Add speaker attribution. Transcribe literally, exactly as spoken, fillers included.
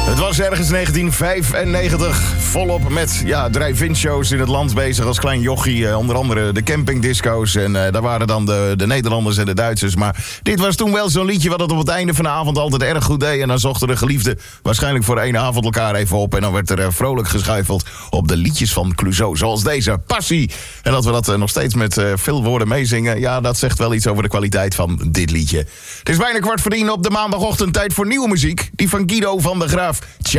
Speaker 1: Het was ergens negentien vijfennegentig, volop met ja, drive-in shows in het land bezig als klein jochie. Eh, onder andere de campingdisco's en uh, daar waren dan de, de Nederlanders en de Duitsers. Maar dit was toen wel zo'n liedje wat het op het einde van de avond altijd erg goed deed. En dan zochten de geliefden waarschijnlijk voor één avond elkaar even op. En dan werd er uh, vrolijk geschuifeld op de liedjes van Clouseau. Zoals deze, Passie. En dat we dat uh, nog steeds met uh, veel woorden meezingen. Ja, dat zegt wel iets over de kwaliteit van dit liedje. Het is bijna kwart voor tien op de maandagochtend. Tijd voor nieuwe muziek. Die van Guido van der Graaf. Tja.